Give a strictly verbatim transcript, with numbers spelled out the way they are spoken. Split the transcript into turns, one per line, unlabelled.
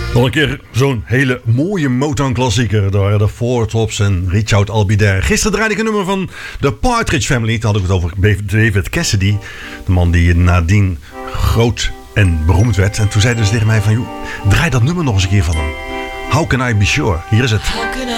Nog een keer zo'n hele mooie Motown-klassieker door de Four Tops en Richard Albider. Gisteren draaide ik een nummer van de Partridge Family. Toen had ik het over David Cassidy, de man die nadien groot en beroemd werd. En toen zeiden ze tegen mij van, joh, draai dat nummer nog eens een keer van hem. How Can I Be Sure? Hier is het.
How can